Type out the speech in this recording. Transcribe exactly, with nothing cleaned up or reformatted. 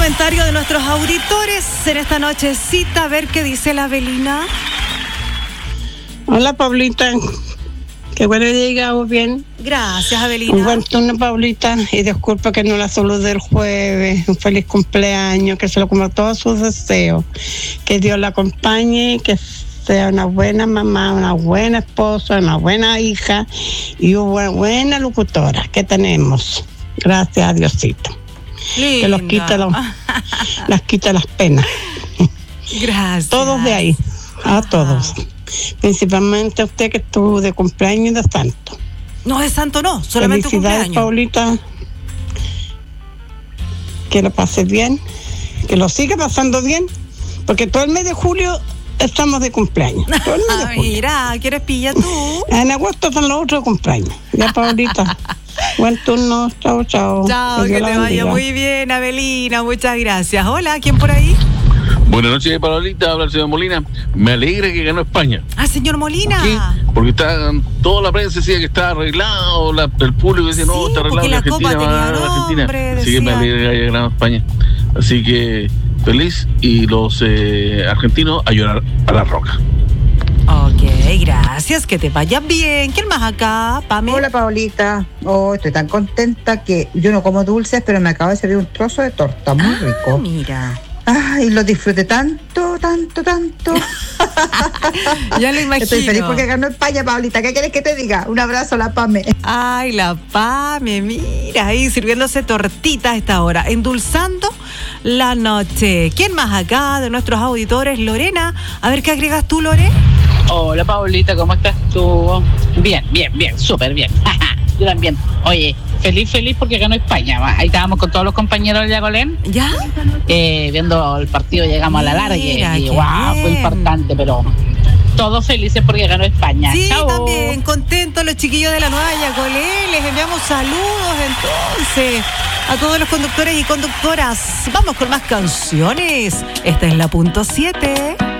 comentario de nuestros auditores en esta nochecita, a ver qué dice la Avelina. Hola, Pablita. Qué bueno que llegamos bien. Gracias, Avelina. Un buen turno, Pablita. Y disculpa que no la saludé el jueves. Un feliz cumpleaños, que se lo cumpla todos sus deseos. Que Dios la acompañe, que sea una buena mamá, una buena esposa, una buena hija y una buena locutora que tenemos. Gracias a Diosito. Linda. Que los quita los, las quita las penas. Gracias. Todos de ahí, a Ajá. todos. Principalmente a usted que estuvo de cumpleaños y de santo. No, de santo no, solamente un Felicidades, cumpleaños. Paulita. Que lo pase bien, que lo siga pasando bien, porque todo el mes de julio estamos de cumpleaños. Todo el mes de julio. Mira, ¿quieres pilla tú? En agosto son los otros cumpleaños. Ya, Paulita. Buen turno. Chao, chao. Chao, Que que Dios te la vaya bendiga. muy bien, Avelina. Muchas gracias. Hola, ¿quién por ahí? Buenas noches, Pablita, habla el señor Molina. Me alegra que ganó España. Ah, señor Molina. ¿Por qué? Porque está, toda la prensa decía que está arreglado, la, el público decía, Sí, no, está arreglado, porque la Copa Argentina va a tenía ganar Argentina. nombre, Así que me decían. alegra que haya ganado España. Así que feliz y los eh, argentinos a llorar a la roca. Ok, gracias, que te vaya bien. ¿Quién más acá, Pame? Hola, Paulita. Oh, estoy tan contenta que yo no como dulces, pero me acabo de servir un trozo de torta muy Ah, rico. mira. Ay, lo disfruté tanto, tanto, tanto. Ya lo imagino. Estoy feliz porque ganó España, Paulita. ¿Qué quieres que te diga? Un abrazo a la Pame. Ay, la Pame, mira, ahí sirviéndose tortitas a esta hora, endulzando la noche. ¿Quién más acá de nuestros auditores? Lorena, a ver qué agregas tú, Lore. Hola, Paulita, ¿cómo estás tú? Bien, bien, bien, súper bien. Yo también. Oye, feliz, feliz porque ganó España. Ahí estábamos con todos los compañeros de Yacolén, ¿Ya? eh, viendo el partido, llegamos Mira, a la larga y qué wow, fue bien. importante, pero todos felices porque ganó España. Sí, Chao. también, contentos los chiquillos de la Nueva Yacolé. Les enviamos saludos entonces a todos los conductores y conductoras. Vamos con más canciones. Esta es la punto siete.